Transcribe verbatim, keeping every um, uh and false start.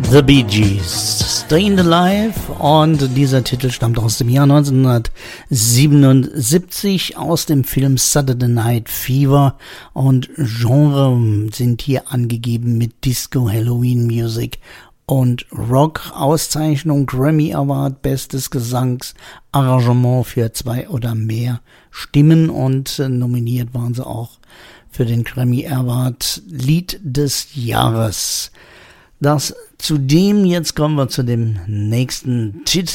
The Bee Gees, Stayin' Alive, und dieser Titel stammt aus dem Jahr neunzehnhundertsiebenundsiebzig aus dem Film Saturday Night Fever, und Genre sind hier angegeben mit Disco, Halloween Music und Rock. Auszeichnung Grammy Award, bestes Gesangsarrangement für zwei oder mehr Stimmen, und nominiert waren sie auch für den Grammy Award Lied des Jahres. Das zudem, jetzt kommen wir zu dem nächsten Titel.